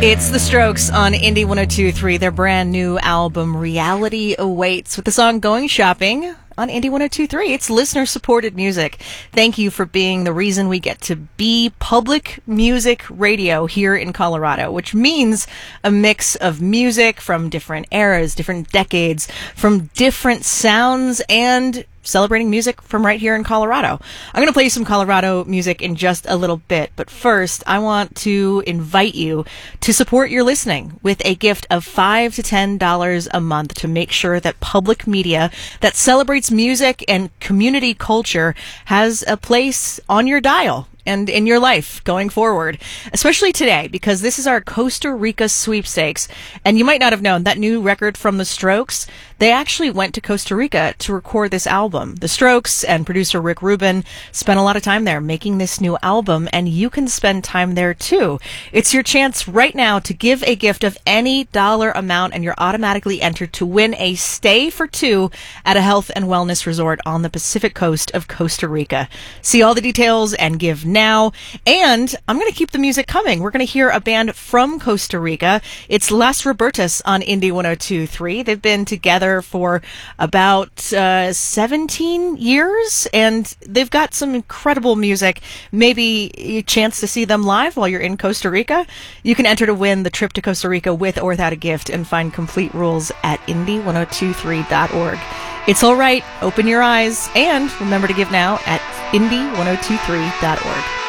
It's The Strokes on Indie 102.3. Their brand new album, Reality Awaits, with the song Going Shopping on Indie 102.3. It's listener-supported music. Thank you for being the reason we get to be public music radio here in Colorado, which means a mix of music from different eras, different decades, from different sounds, and celebrating music from right here in Colorado. I'm going to play some Colorado music in just a little bit, but first I want to invite you to support your listening with a gift of $5 to $10 a month to make sure that public media that celebrates music and community culture has a place on your dial and in your life going forward, especially today, because this is our Costa Rica sweepstakes. And you might not have known that new record from The Strokes, they actually went to Costa Rica to record this album. The Strokes and producer Rick Rubin spent a lot of time there making this new album, and you can spend time there too. It's your chance right now to give a gift of any dollar amount, and you're automatically entered to win a stay for two at a health and wellness resort on the Pacific coast of Costa Rica. See all the details and give now. And I'm going to keep the music coming. We're going to hear a band from Costa Rica. It's Las Robertas on Indie 102.3. They've been together for about 17 years, and they've got some incredible music. Maybe a chance to see them live while you're in Costa Rica. You can enter to win the trip to Costa Rica with or without a gift and find complete rules at indie1023.org. It's all right. Open your eyes and remember to give now at indie1023.org.